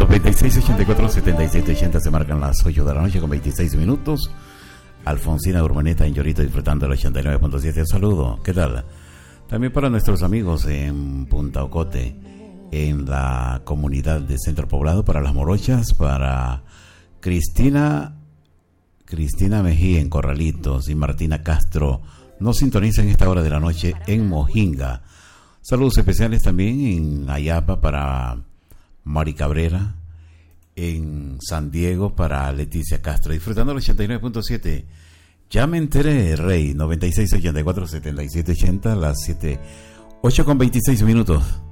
96 84 77 80 se marcan las 8 de la noche con 26 minutos. Alfonsina Urbaneta en Llorito disfrutando del 89.7. Saludo, ¿qué tal? También para nuestros amigos en Punta Ocote, en la comunidad de Centro Poblado, para Las Morochas, para Cristina Mejía en Corralitos y Martina Castro. Nos sintonizan en esta hora de la noche en Mojinga. Saludos especiales también en Ayapa para Mari Cabrera, en San Diego para Leticia Castro, disfrutando el 89.7. Ya me enteré, Rey, 96 84 77 80, las 7, 8 con 26 minutos.